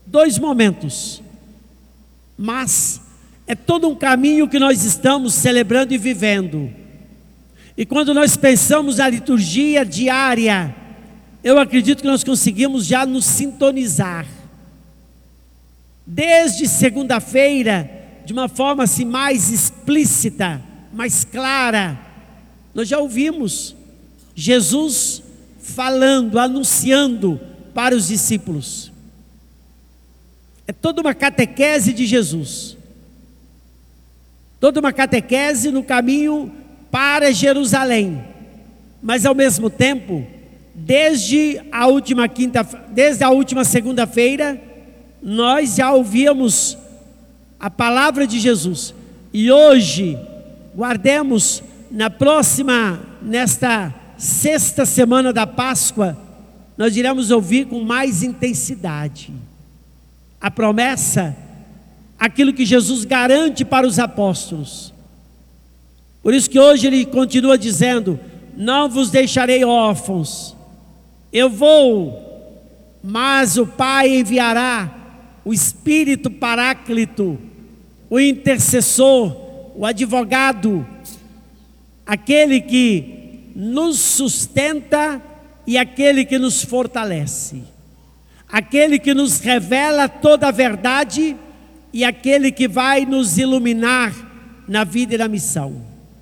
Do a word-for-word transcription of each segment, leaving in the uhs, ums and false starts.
dois momentos, mas é todo um caminho que nós estamos celebrando e vivendo. E quando nós pensamos na liturgia diária, eu acredito que nós conseguimos já nos sintonizar. Desde segunda-feira, de uma forma assim mais explícita, mais clara, nós já ouvimos Jesus falando, anunciando para os discípulos. É toda uma catequese de Jesus, toda uma catequese no caminho para Jerusalém, mas ao mesmo tempo, desde a última quinta, desde a última segunda-feira, nós já ouvíamos a palavra de Jesus, e hoje, guardemos, na próxima, nesta sexta semana da Páscoa, nós iremos ouvir com mais intensidade a promessa, aquilo que Jesus garante para os apóstolos. Por isso que hoje ele continua dizendo: não vos deixarei órfãos, eu vou, mas o Pai enviará o Espírito Paráclito, o intercessor, o advogado, aquele que nos sustenta e aquele que nos fortalece, aquele que nos revela toda a verdade e aquele que vai nos iluminar na vida e na missão.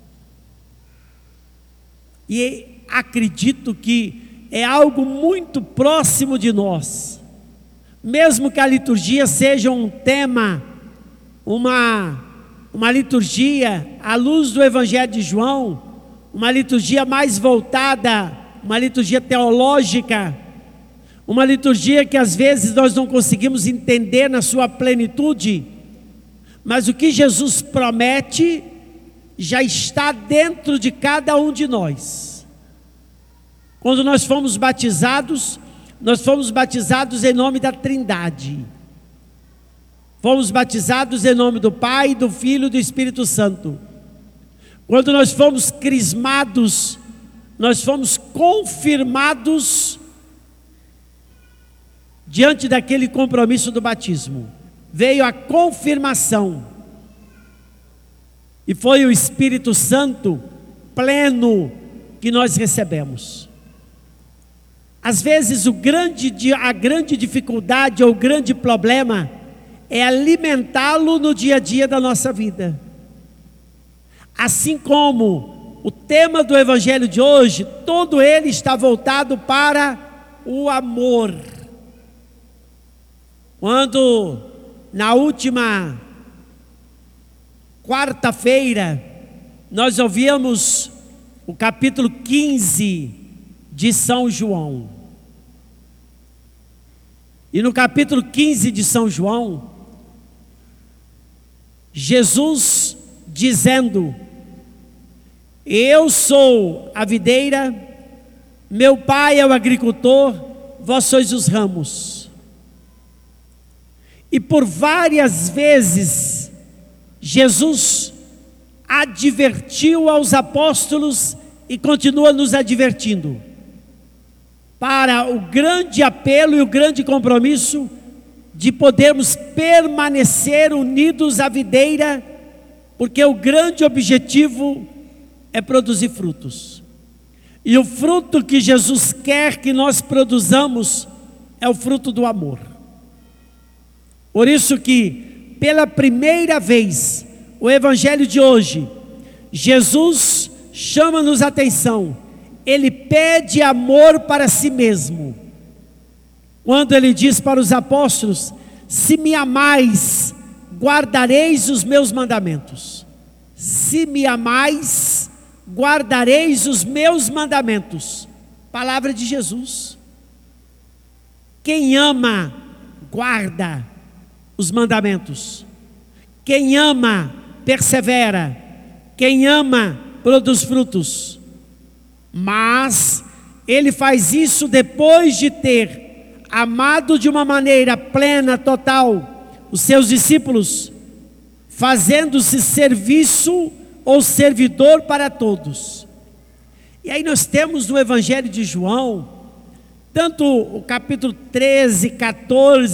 E acredito que é algo muito próximo de nós, mesmo que a liturgia seja um tema, uma, uma liturgia à luz do Evangelho de João, uma liturgia mais voltada, uma liturgia teológica, uma liturgia que às vezes nós não conseguimos entender na sua plenitude, mas o que Jesus promete já está dentro de cada um de nós. Quando nós fomos batizados, nós fomos batizados em nome da Trindade. Fomos batizados em nome do Pai, do Filho e do Espírito Santo. Quando nós fomos crismados, nós fomos confirmados diante daquele compromisso do batismo. Veio a confirmação. E foi o Espírito Santo pleno que nós recebemos. Às vezes o grande, a grande dificuldade ou o grande problema é alimentá-lo no dia a dia da nossa vida. Assim como o tema do Evangelho de hoje, todo ele está voltado para o amor. Quando na última quarta-feira nós ouvimos o capítulo quinze de São João. E no capítulo quinze de São João, Jesus dizendo: eu sou a videira, meu pai é o agricultor, vós sois os ramos. E por várias vezes, Jesus advertiu aos apóstolos e continua nos advertindo, para o grande apelo e o grande compromisso de podermos permanecer unidos à videira, porque o grande objetivo é produzir frutos. E o fruto que Jesus quer que nós produzamos é o fruto do amor. Por isso que, pela primeira vez, o Evangelho de hoje, Jesus chama-nos a atenção. Ele pede amor para si mesmo. Quando ele diz para os apóstolos: se me amais, guardareis os meus mandamentos. Se me amais, guardareis os meus mandamentos. Palavra de Jesus. Quem ama, guarda os mandamentos. Quem ama, persevera. Quem ama, produz frutos. Mas ele faz isso depois de ter amado de uma maneira plena, total, os seus discípulos, fazendo-se serviço ou servidor para todos. E aí nós temos no Evangelho de João, tanto o capítulo treze, quatorze,